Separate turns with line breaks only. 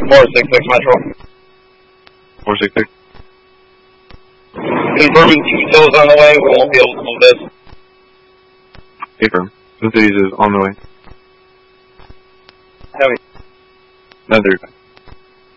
466 Metro.
466.
Confirming T-Still is on the way. We won't be able to move this.
Confirm. The cities is on the way.
Heavy.
935.